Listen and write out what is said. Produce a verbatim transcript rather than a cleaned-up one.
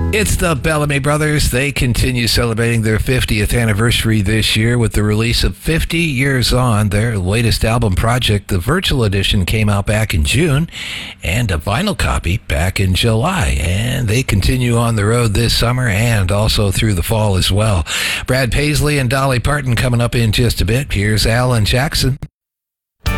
It's the Bellamy Brothers. They continue celebrating their fiftieth anniversary this year with the release of fifty Years On. Their latest album project, the Virtual Edition, came out back in June, and a vinyl copy back in July. And they continue on the road this summer and also through the fall as well. Brad Paisley and Dolly Parton coming up in just a bit. Here's Alan Jackson.